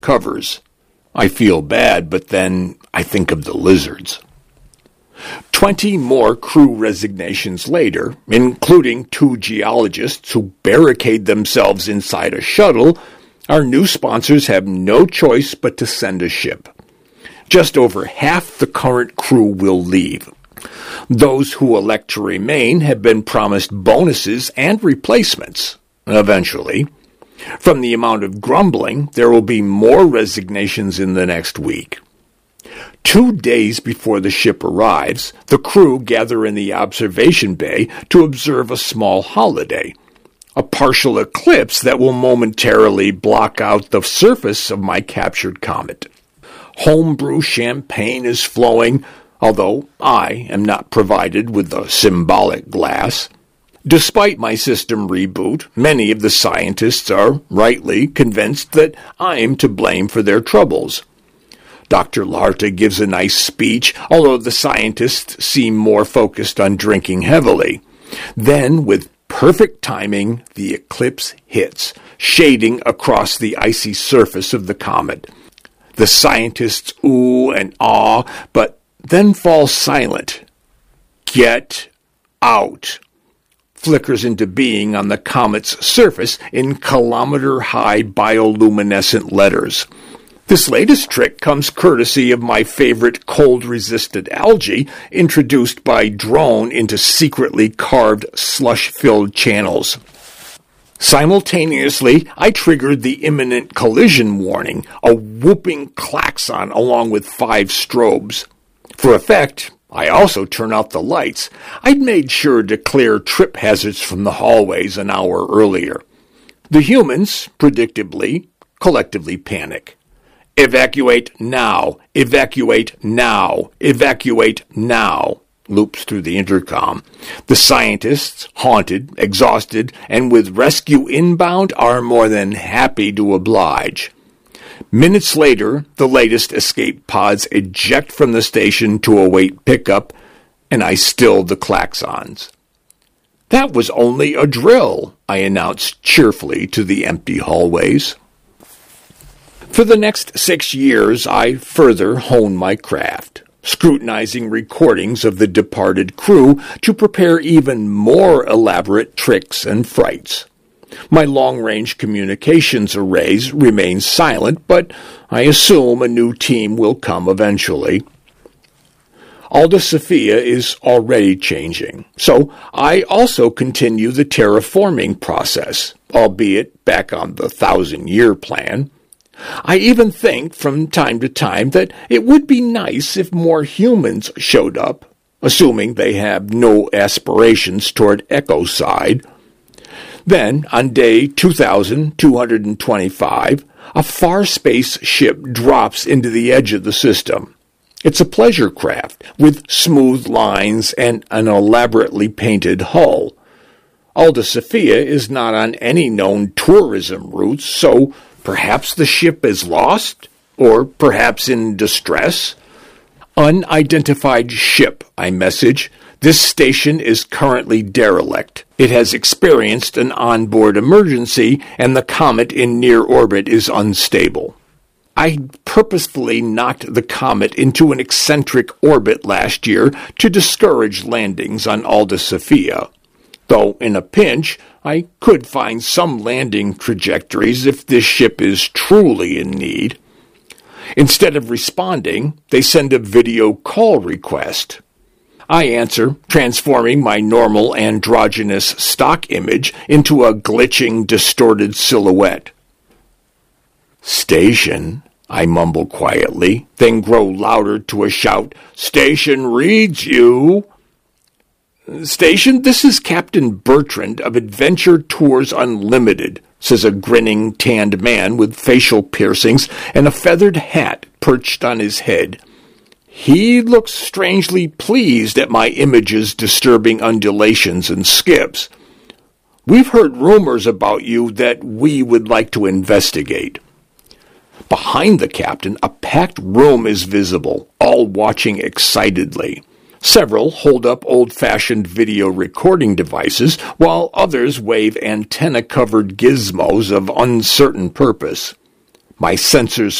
covers. I feel bad, but then I think of the lizards. 20 more crew resignations later, including 2 geologists who barricade themselves inside a shuttle, our new sponsors have no choice but to send a ship. Just over half the current crew will leave. Those who elect to remain have been promised bonuses and replacements, eventually. From the amount of grumbling, there will be more resignations in the next week. 2 days before the ship arrives, the crew gather in the observation bay to observe a small holiday, a partial eclipse that will momentarily block out the surface of my captured comet. Homebrew champagne is flowing, although I am not provided with a symbolic glass. Despite my system reboot, many of the scientists are rightly convinced that I'm to blame for their troubles. Dr. Larta gives a nice speech, although the scientists seem more focused on drinking heavily. Then, with perfect timing, the eclipse hits, shading across the icy surface of the comet. The scientists ooh and ah, but then fall silent. Get out flickers into being on the comet's surface in kilometer-high bioluminescent letters. This latest trick comes courtesy of my favorite cold-resistant algae introduced by drone into secretly carved slush-filled channels. Simultaneously, I triggered the imminent collision warning, a whooping klaxon along with 5 strobes. For effect, I also turn out the lights. I'd made sure to clear trip hazards from the hallways an hour earlier. The humans, predictably, collectively panic. Evacuate now! Evacuate now! Evacuate now! Loops through the intercom. The scientists, haunted, exhausted, and with rescue inbound, are more than happy to oblige. Minutes later, the latest escape pods eject from the station to await pickup, and I still the klaxons. That was only a drill, I announced cheerfully to the empty hallways. For the next 6 years, I further hone my craft, scrutinizing recordings of the departed crew to prepare even more elaborate tricks and frights. My long-range communications arrays remain silent, but I assume a new team will come eventually. Alda Sophia is already changing, so I also continue the terraforming process, albeit back on the 1,000-year plan. I even think from time to time that it would be nice if more humans showed up, assuming they have no aspirations toward ecocide. Then, on day 2225, a far space ship drops into the edge of the system. It's a pleasure craft with smooth lines and an elaborately painted hull. Alda Sophia is not on any known tourism routes, so perhaps the ship is lost, or perhaps in distress. Unidentified ship, I message. This station is currently derelict. It has experienced an onboard emergency, and the comet in near orbit is unstable. I purposefully knocked the comet into an eccentric orbit last year to discourage landings on Alda Sophia, though in a pinch I could find some landing trajectories if this ship is truly in need. Instead of responding, they send a video call request. I answer, transforming my normal androgynous stock image into a glitching, distorted silhouette. "Station," I mumble quietly, then grow louder to a shout, "Station reads you." "Station, this is Captain Bertrand of Adventure Tours Unlimited," says a grinning, tanned man with facial piercings and a feathered hat perched on his head. He looks strangely pleased at my image's disturbing undulations and skips. "We've heard rumors about you that we would like to investigate." Behind the captain, a packed room is visible, all watching excitedly. Several hold up old-fashioned video recording devices, while others wave antenna-covered gizmos of uncertain purpose. My sensors